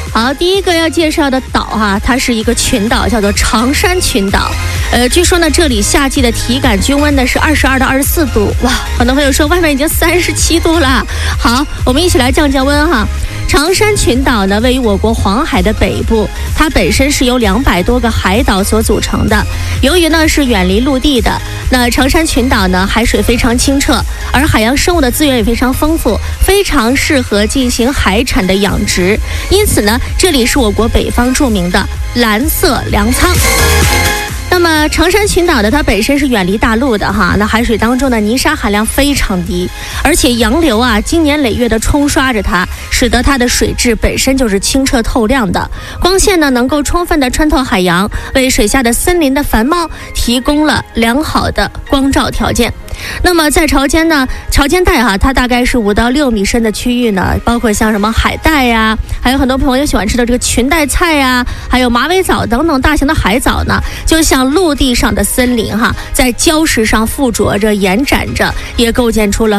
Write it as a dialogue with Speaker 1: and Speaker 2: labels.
Speaker 1: 好，第一个要介绍的岛哈，它是一个群岛，叫做长山群岛。据说呢，这里夏季的体感均温呢是22到24度，哇！很多朋友说外面已经37度了。好，我们一起来降降温哈。长山群岛呢，位于我国黄海的北部，它本身是由200多个海岛所组成的。由于呢是远离陆地的，那长山群岛呢海水非常清澈，而海洋生物的资源也非常丰富，非常适合进行海产的养殖。因此呢，这里是我国北方著名的蓝色粮仓。那么长山群岛呢，它本身是远离大陆的哈，那海水当中的泥沙含量非常低，而且洋流啊经年累月的冲刷着它，使得它的水质本身就是清澈透亮的，光线呢能够充分的穿透海洋，为水下的森林的繁茂提供了良好的光照条件。那么在潮间带哈，它大概是5到6米深的区域呢，包括像什么海带呀，还有很多朋友喜欢吃的这个裙带菜呀，还有马尾藻等等大型的海藻呢，就像陆地上的森林哈，在礁石上附着着、延展着，也构建出了